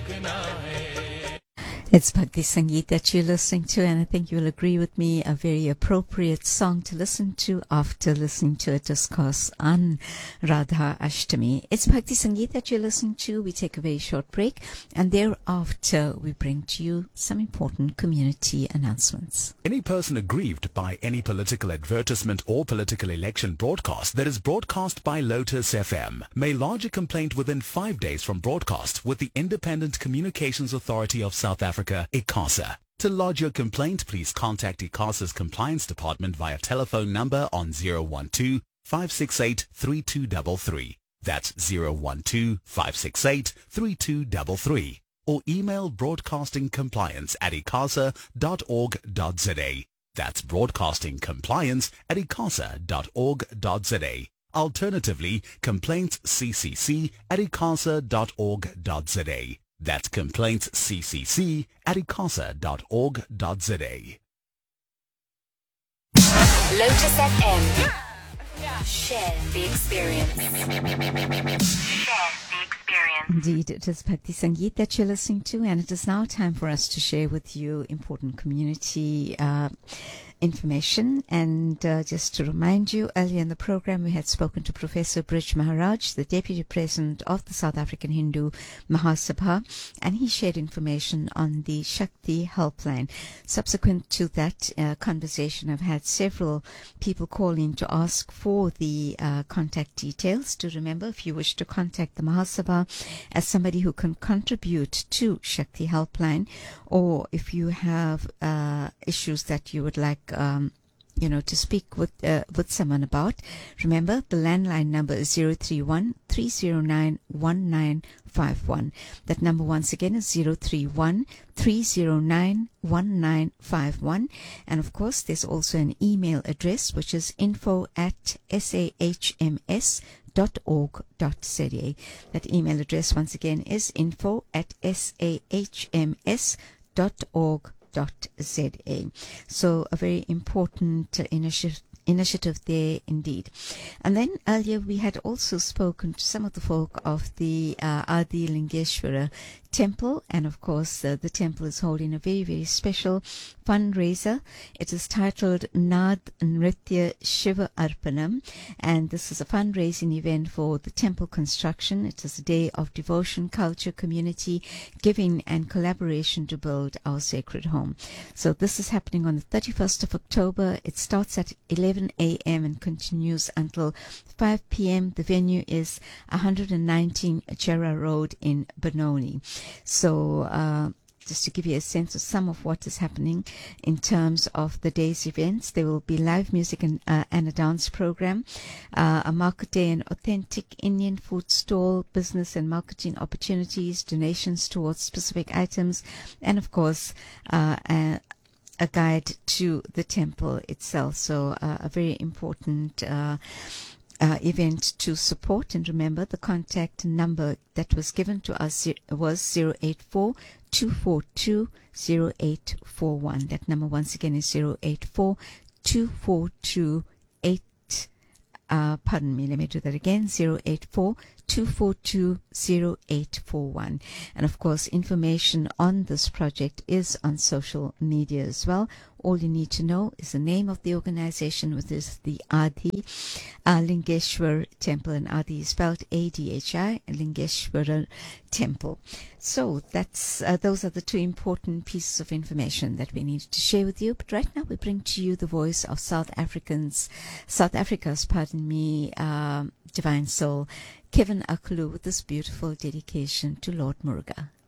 It's Bhakti Sangeet that you're listening to, and I think you'll agree with me, a very appropriate song to listen to after listening to a discourse on Radha Ashtami. It's Bhakti Sangeet that you're listening to. We take a very short break, and thereafter we bring to you some important community announcements. Any person aggrieved by any political advertisement or political election broadcast that is broadcast by Lotus FM may lodge a complaint within 5 days from broadcast with the Independent Communications Authority of South Africa, ICASA. To lodge your complaint, please contact ICASA's Compliance Department via telephone number on 012-568-3233. That's 012-568-3233. Or email broadcastingcompliance@icasa.org.za. That's broadcastingcompliance@icasa.org.za. Alternatively, complaintsccc@icasa.org.za. That's complaintsccc@icasa.org.za. Lotus FM. Share the experience. Share the experience. Indeed, it is Bhakti Sangeet that you're listening to, and it is now time for us to share with you important community information. And just to remind you, earlier in the program we had spoken to Professor Brij Maharaj, the Deputy President of the South African Hindu Mahasabha, and he shared information on the Shakti helpline. Subsequent to that conversation, I've had several people call in to ask for the contact details. To remember, if you wish to contact the Mahasabha as somebody who can contribute to Shakti helpline, or if you have issues that you would like to speak with someone about, remember the landline number is 031-309-1951. That number once again is 031-309-1951. And of course, there's also an email address, which is info@sahms.org.za. That email address once again is info@sahms.org.za. So a very important initiative there indeed. And then earlier we had also spoken to some of the folk of the Adi Lingeshwara temple, and of course the temple is holding a very, very special fundraiser. It is titled Nad Nritya Shiva Arpanam, and this is a fundraising event for the temple construction. It is a day of devotion, culture, community, giving and collaboration to build our sacred home. So this is happening on the 31st of October. It starts at 11 a.m. and continues until 5 p.m. The venue is 119 Chera Road in Benoni. So just to give you a sense of some of what is happening in terms of the day's events, there will be live music and a dance program, a market day, an authentic Indian food stall, business and marketing opportunities, donations towards specific items, and of course a guide to the temple itself. So a very important event to support. And remember, the contact number that was given to us was 084-242-0841. That number once again is 084-242-8. Pardon me, let me do that again. 084-242-0841. And of course, information on this project is on social media as well. All you need to know is the name of the organization, which is the Adi Lingeshwar Temple, and Adi is spelled ADHI, Lingeshwara Temple. So that's those are the two important pieces of information that we need to share with you. But right now we bring to you the voice of South Africa's divine soul, Kevin Akulu, with this beautiful dedication to Lord Muruga.